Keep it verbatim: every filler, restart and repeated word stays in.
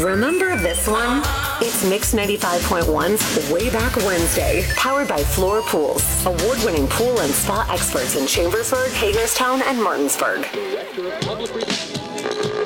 Remember this one? It's Mix ninety-five point one's Way Back Wednesday, powered by Floor Pools, award-winning pool and spa experts in Chambersburg, Hagerstown, and Martinsburg.